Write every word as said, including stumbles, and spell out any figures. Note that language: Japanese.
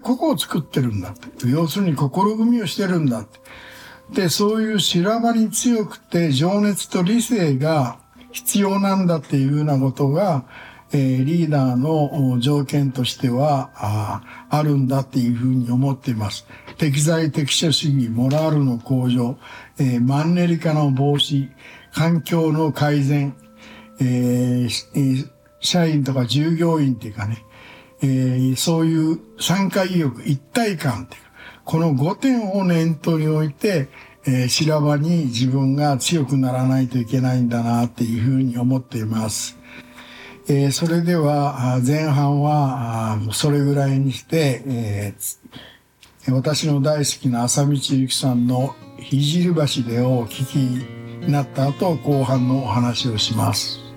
ここを作ってるんだって。要するに心組みをしてるんだって。で、そういう修羅場に強くて情熱と理性が必要なんだっていうようなことが、えー、リーダーの条件としては あ, あるんだっていうふうに思っています。適材適所主義、モラルの向上、えー、マンネリ化の防止、環境の改善、えー、社員とか従業員っていうかね、えー、そういう参加意欲、一体感っていうか、このごてんを念頭に置いて、えー、修羅場に自分が強くならないといけないんだなっていうふうに思っています。えー、それでは前半はそれぐらいにして、えー、私の大好きな浅道ゆきさんの「聖橋で」をお聞きになった後後半のお話をします。